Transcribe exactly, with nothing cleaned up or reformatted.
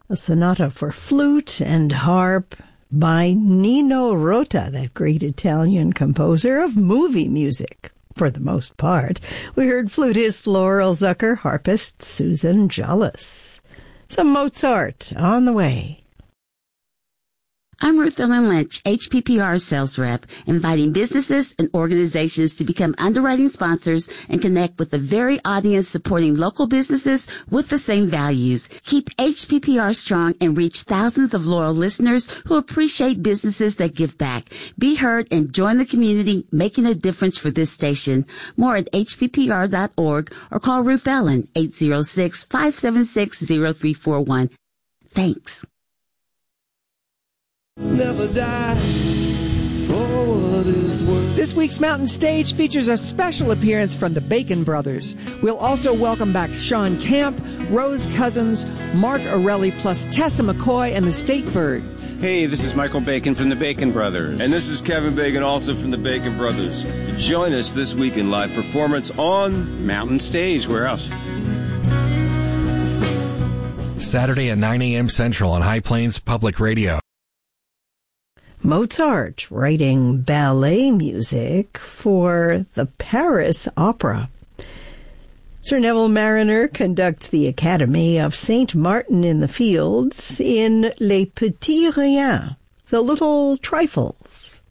a sonata for flute and harp by Nino Rota, that great Italian composer of movie music, for the most part. We heard flutist Laurel Zucker, harpist Susan Jollis. Some Mozart on the way. I'm Ruth Ellen Lynch, H P P R sales rep, inviting businesses and organizations to become underwriting sponsors and connect with the very audience supporting local businesses with the same values. Keep H P P R strong and reach thousands of loyal listeners who appreciate businesses that give back. Be heard and join the community making a difference for this station. More at H P P R dot org or call Ruth Ellen, eight oh six, five seven six, oh three four one. Thanks. Never die for what is worth. This week's Mountain Stage features a special appearance from the Bacon Brothers. We'll also welcome back Sean Camp, Rose Cousins, Mark Orelli, plus Tessa McCoy and the State Birds. Hey, this is Michael Bacon from the Bacon Brothers. And this is Kevin Bacon, also from the Bacon Brothers. Join us this week in live performance on Mountain Stage. Where else? Saturday at nine a.m. Central on High Plains Public Radio. Mozart writing ballet music for the Paris Opera. Sir Neville Marriner conducts the Academy of Saint Martin in the Fields in Les Petits Riens, the Little Trifles.